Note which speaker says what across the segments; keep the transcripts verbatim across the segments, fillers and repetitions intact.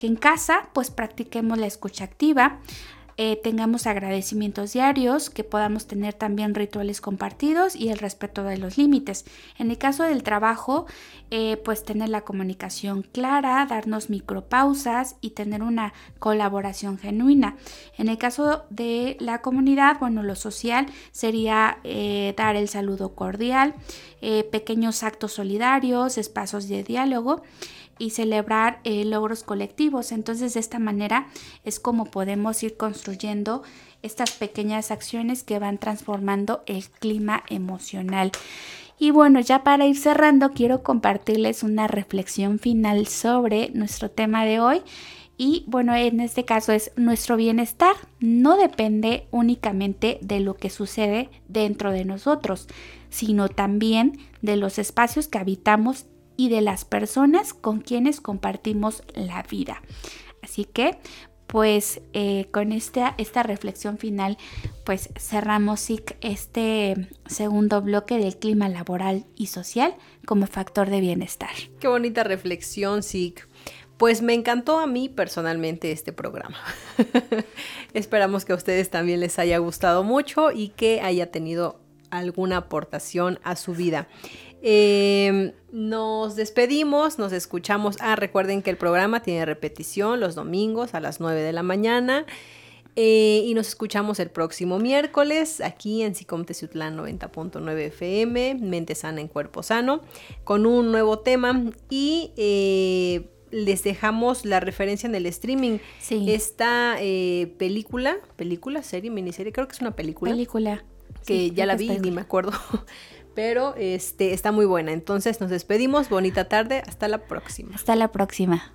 Speaker 1: Que en casa pues practiquemos la escucha activa, eh, tengamos agradecimientos diarios, que podamos tener también rituales compartidos y el respeto de los límites. En el caso del trabajo, eh, pues tener la comunicación clara, darnos micropausas y tener una colaboración genuina. En el caso de la comunidad, bueno, lo social sería eh, dar el saludo cordial, eh, pequeños actos solidarios, espacios de diálogo y celebrar eh, logros colectivos. Entonces, de esta manera es como podemos ir construyendo estas pequeñas acciones que van transformando el clima emocional. Y bueno, ya para ir cerrando, quiero compartirles una reflexión final sobre nuestro tema de hoy. Y bueno, en este caso es nuestro bienestar no depende únicamente de lo que sucede dentro de nosotros, sino también de los espacios que habitamos y de las personas con quienes compartimos la vida. Así que pues eh, con esta, esta reflexión final pues cerramos S I C este segundo bloque del clima laboral y social como factor de bienestar.
Speaker 2: Qué bonita reflexión, S I C. Pues me encantó a mí personalmente este programa. Esperamos que a ustedes también les haya gustado mucho y que haya tenido alguna aportación a su vida. Eh, nos despedimos, nos escuchamos. Ah, recuerden que el programa tiene repetición los domingos a las nueve de la mañana. Eh, y nos escuchamos el próximo miércoles aquí en SICOM Teciutlán noventa punto nueve F M, Mente Sana en Cuerpo Sano, con un nuevo tema. Y eh, les dejamos la referencia en el streaming.
Speaker 1: Sí.
Speaker 2: Esta eh, película, película, serie, miniserie, creo que es una película.
Speaker 1: Película.
Speaker 2: Que
Speaker 1: sí,
Speaker 2: ya la vi y ni me acuerdo. Pero este está muy buena. Entonces nos despedimos. Bonita tarde. Hasta la próxima.
Speaker 1: Hasta la próxima.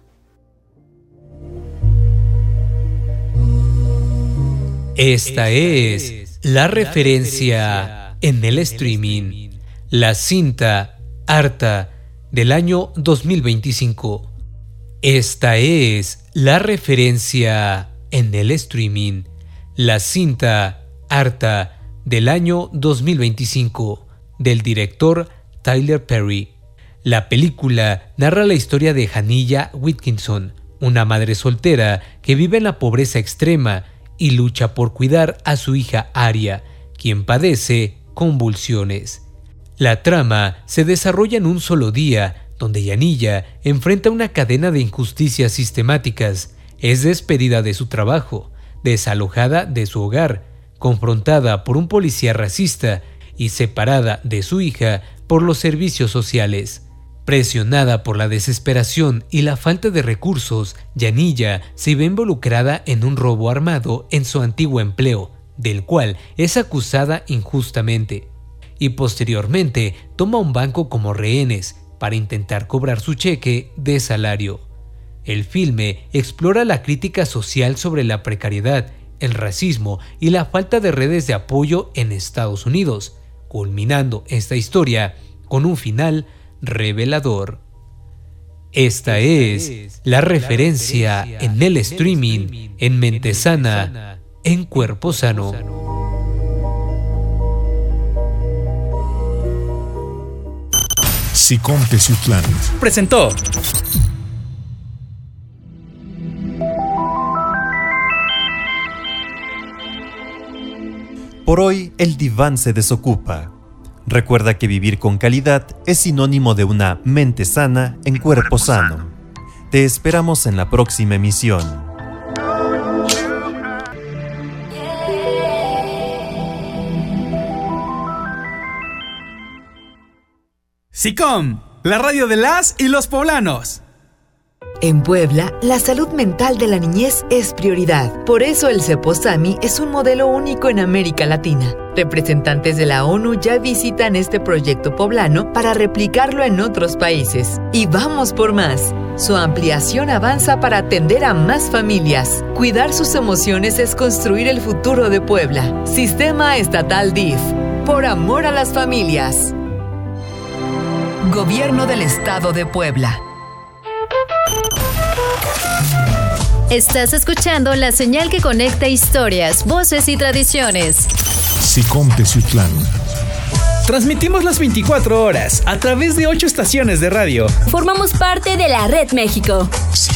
Speaker 3: Esta es la referencia en el streaming. La cinta Harta del año dos mil veinticinco. Esta es la referencia en el streaming. La cinta Harta del año dos mil veinticinco. Del director Tyler Perry. La película narra la historia de Janiyah Whitkinson, una madre soltera que vive en la pobreza extrema y lucha por cuidar a su hija Aria, quien padece convulsiones. La trama se desarrolla en un solo día, donde Janiyah enfrenta una cadena de injusticias sistemáticas, es despedida de su trabajo, desalojada de su hogar, confrontada por un policía racista y separada de su hija por los servicios sociales. Presionada por la desesperación y la falta de recursos, Janiyah se ve involucrada en un robo armado en su antiguo empleo, del cual es acusada injustamente, y posteriormente toma un banco como rehenes para intentar cobrar su cheque de salario. El filme explora la crítica social sobre la precariedad, el racismo y la falta de redes de apoyo en Estados Unidos, culminando esta historia con un final revelador. Esta es la referencia en el streaming en Mente Sana en Cuerpo Sano.
Speaker 4: SICOM Teciutlán
Speaker 5: presentó
Speaker 6: Por hoy, el diván se desocupa. Recuerda que vivir con calidad es sinónimo de una mente sana en cuerpo sano. Te esperamos en la próxima emisión.
Speaker 5: SICOM, la radio de las y los poblanos.
Speaker 7: En Puebla, la salud mental de la niñez es prioridad. Por eso el CEPOSAMI es un modelo único en América Latina. Representantes de la ONU ya visitan este proyecto poblano para replicarlo en otros países. Y vamos por más. Su ampliación avanza para atender a más familias. Cuidar sus emociones es construir el futuro de Puebla. Sistema Estatal D I F. Por amor a las familias. Gobierno del Estado de Puebla.
Speaker 8: Estás escuchando la señal que conecta historias, voces y tradiciones.
Speaker 4: SICOM Teciutlán.
Speaker 5: Transmitimos las veinticuatro horas a través de ocho estaciones de radio.
Speaker 8: Formamos parte de la Red México.
Speaker 4: SICOM.